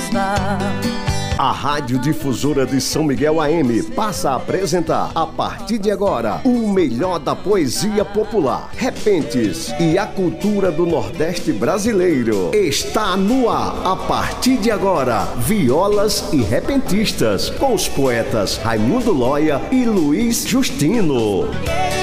está. A Rádio Difusora de São Miguel AM passa a apresentar, a partir de agora, o melhor da poesia popular, repentes e a cultura do Nordeste brasileiro. Está no ar, a partir de agora, Violas e Repentistas, com os poetas Raimundo Lóia e Luiz Justino.